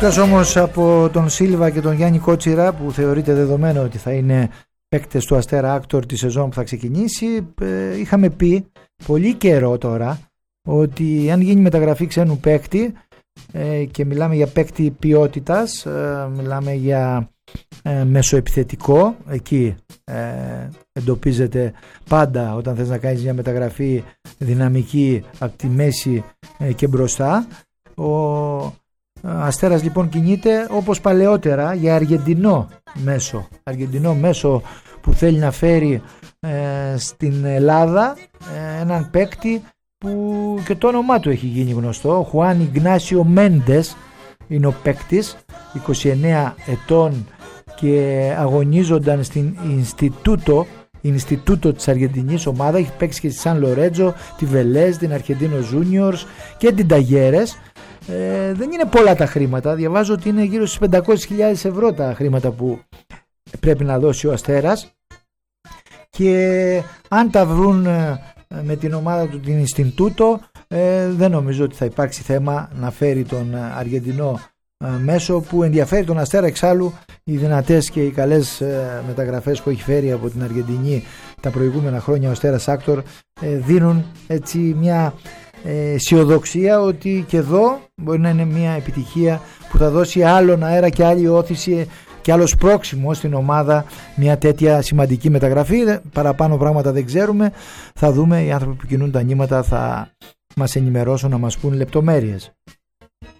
Εκτός όμως από τον Σίλβα και τον Γιάννη Κότσιρα, που θεωρείται δεδομένο ότι θα είναι παίκτες του Αστέρα Άκτορ τη σεζόν που θα ξεκινήσει, είχαμε πει πολύ καιρό τώρα ότι αν γίνει μεταγραφή ξένου παίκτη, και μιλάμε για παίκτη ποιότητας, μιλάμε για μεσοεπιθετικό, εκεί εντοπίζεται πάντα όταν θες να κάνεις μια μεταγραφή δυναμική από τη μέση και μπροστά. Ο Αστέρας λοιπόν κινείται όπως παλαιότερα για Αργεντινό μέσο που θέλει να φέρει στην Ελλάδα έναν παίκτη που και το όνομά του έχει γίνει γνωστό. Χουάν Ιγνάσιο Μέντες είναι ο παίκτης, 29 ετών, και αγωνίζονταν στην Ινστιτούτο της Αργεντινής ομάδα. Έχει παίξει και στη Σαν Λορέτζο, τη Βελές, την Αρχεντίνο Ζούνιορς και την Ταγέρες. Δεν είναι πολλά τα χρήματα, διαβάζω ότι είναι γύρω στις 500.000 ευρώ τα χρήματα που πρέπει να δώσει ο Αστέρας, και αν τα βρουν με την ομάδα του την Ινστιτούτο, δεν νομίζω ότι θα υπάρξει θέμα να φέρει τον Αργεντινό μέσο, που ενδιαφέρει τον Αστέρα. Εξάλλου οι δυνατές και οι καλές μεταγραφές που έχει φέρει από την Αργεντινή τα προηγούμενα χρόνια ο Αστέρας Άκτορ δίνουν έτσι μια αισιοδοξία ότι και εδώ μπορεί να είναι μια επιτυχία που θα δώσει άλλον αέρα και άλλη όθηση και άλλο σπρώξιμο στην ομάδα, μια τέτοια σημαντική μεταγραφή. Παραπάνω πράγματα δεν ξέρουμε, θα δούμε, οι άνθρωποι που κινούν τα νήματα θα μας ενημερώσουν, να μας πούν λεπτομέρειες.